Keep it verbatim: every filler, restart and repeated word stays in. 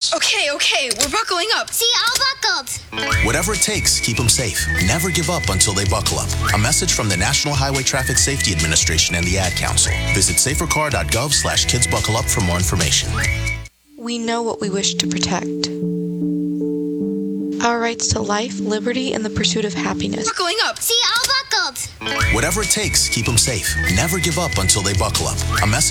rules. Okay, okay, we're buckling up. See, all buckled. Whatever it takes, keep them safe. Never give up until they buckle up. A message from the National Highway Traffic Safety Administration and the Ad Council. Visit safercar.gov slash kids buckle up for more information. We know what we wish to protect. Our rights to life, liberty, and the pursuit of happiness. Buckling up. See, all buckled. Whatever it takes, keep them safe. Never give up until they buckle up. A message